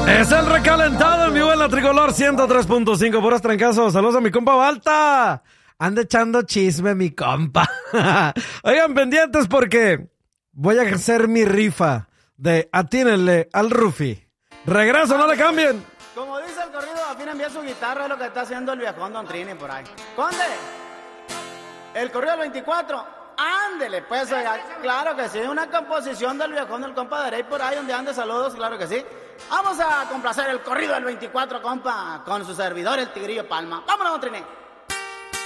Es el recalentado en vivo en la Tricolor 103.5, puras trancazos. Saludos a mi compa Balta. Anda echando chisme mi compa. Oigan, pendientes porque voy a hacer mi rifa de atínenle al Rufi. Regreso, no le cambien. Como dice el corrido, afina envía su guitarra, es lo que está haciendo el viejón Don Trini por ahí. Conde, el corrido del 24, ándele pues, oiga, claro que sí, una composición del viejón del compa de Rey por ahí donde ande, saludos, claro que sí. Vamos a complacer el corrido del 24, compa, con su servidor, el Tigrillo Palma. Vámonos, Don Trini.